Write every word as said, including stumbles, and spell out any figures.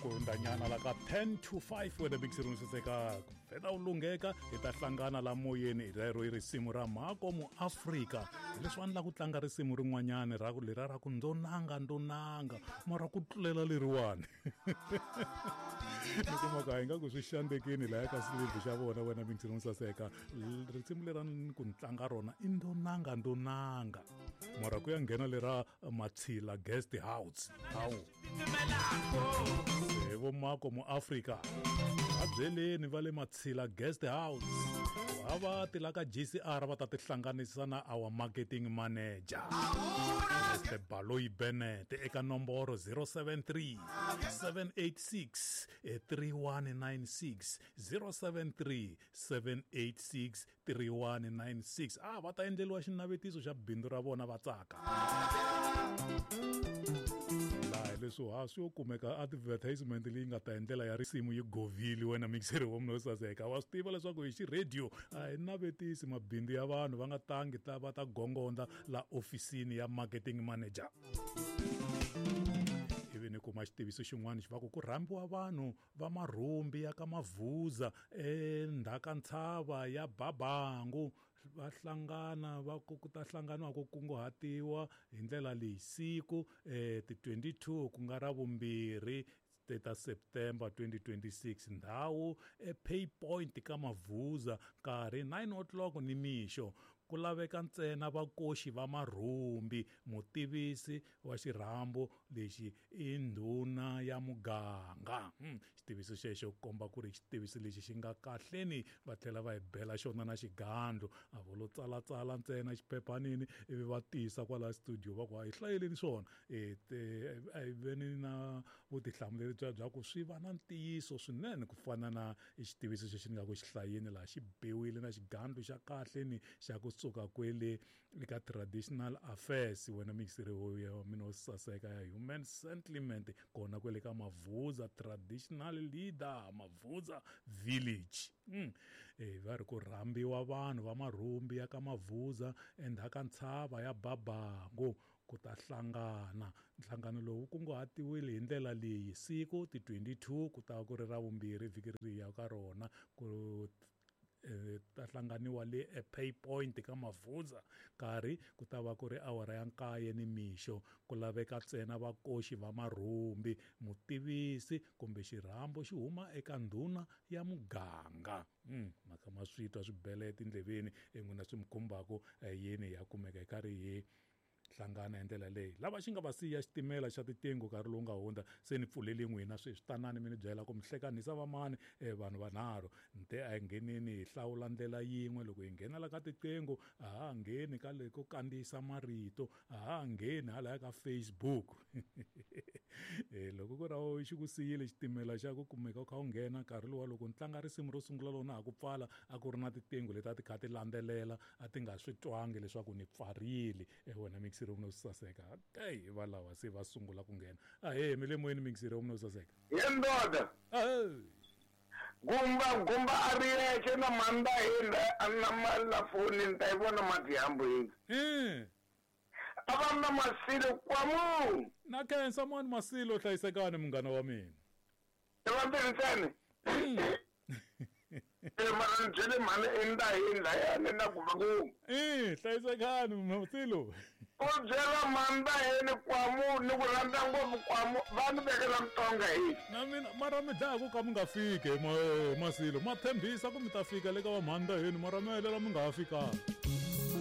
kundanyana la ka ten to five wena mixerung seseka vela ulungeka hi ta hlangana la moyeni rero i risimu ra mhako mu Afrika leswi andla ku tlanga risimu rin'wanyana ra ku lera ra ku ndonanga ndonanga mara ku tlulela leriwani ni kuma ka inga ku swi xandekini la ka silivhi xa vona wena mixerung seseka risimu lera ku tlanga rona i ndonanga ndonanga mara ku ya nghena lera Matshila guest house hawu evo mako mu Afrika abyeleni va le Matshila guest house va tila ka G C R va ta tihlanganisa na our marketing manager Mister Baloyi Bennett eka nomboro zero seven three seven eight six three one nine six zero seven three seven eight six three one nine six ah va ta endleliwa xinavetiso xa bindzu ra vona va tsaka leswo ha swi yo kumeka advertisement leyi nga ta endlela ya risimu yi govile wena mixeri wa mno saseka wa swi tiva leswaku hi xi radio a hi navetisi mabindzu ya vanhu va nga tangi ta va ta gongonda la ofisini ya marketing manager ivi ni kuma xitiviso xin'wana xi va ku ku rhambiwa vanhu va marhumbi ya ka Mavuza endhaka ntshava ya Babangu va hlangana va ku ta hlanganiwa ku kunguhatiwa hi ndlela leyi siku eh ti twenty-two ku nga ra vumbirhi ta September twenty twenty-six ndhawu e Pay Point ka Mavuza nkarhi nine o'clock ni mixo ku laveka ntsena vakoxi va marhumbi mutivisi wa xirhambo lexi i ndhuna ya muganga hmm. xitiviso xexo ku komba ku ri xitiviso lexi xi nga kahleni va tlhela va hi bela xona na xigandlo a vo lo tsalatsala ntsena xiphepanini ivi va tisa kwala studio va ku a hi hlayeleni swona a hi veni na vutihlamuleri bya bya ku swi va na ntiyiso swinene ku fana na xitiviso xexi ni nga ku xi hlayeni laha xi bewile na xigandlo xa kahleni xa ku suka kwele eka traditional affairs wena mixere wa mina saseka ya human settlement kona kwele ka Mavuza traditional leader Mavuza village mm. eh va ri ku rhambiwa vanhu va marhumbi ya ka Mavuza endhaka ntshava ya Babangu ku ta hlangana nhlangano lowu kunguhatiwile hi ndlela leyi siku ti twenty-two ku ta ku ri ra vumbirhi vhiki ri ya ka rona ku Eh, ta hlanganiwa le e Pay Point ka Mavuza nkarhi ku ta va ku ri awara ya nkaye ni mixo ku laveka ntsena vakoxi va marhumbi mutivisi kumbe xirhambo xi huma eka ndhuna ya muganga mm, maka ma switwa swibele etindleveni en'wina swi mkhumbako eh, yini ya kumeka karhi hi hlangana endlela leyi lava xi nga va siya xitimela xa titengo nkarhi lowu nga hundza se ni pfuleli n'wina sweswi tanani mi ni byela ku mi hlekanisa va mani eh, vanhu vanharhu nte a hi ngenini hi hlawula ndlela yin'we loko hi nghena la ka titengo a ha ngheni ka le ko kandziyisa marito a ha ngheni hala ka Facebook eh, loko ku rawo xi ku siyile xitimela xa ku kumeka kha u nghena nkarhi lowa loko ntlanga risimu ro sungula lona ha ku pfala a ku ri na titengo leti a ti kha ti landzelela a ti nga swi twangi leswaku ni pfarile eh, wena mixi ro mno saseka hey va lawa se va sungula ku nghena a he mi le moyeni mixi ro mno saseka yendoda gumba gumba ariyeche na manda hila anna mala foni ntaibona madiyambo hivi eh abamna Masilo kwamu na kensa mani Masilo hlayisekane munghana wa mina evantirhiseni eh mara njele mane enda hinda yana na ku ku eh hlayisekane Masilo o jela manda hene kwamu ni ku rhandza ngopfu kwamu vanhu vekela mtonga hi na mina mara mi dlaya ku ka mi nga fike Masilo ma thembisa ku mi ta fika le ka va manda heni mara mi helela mi nga fika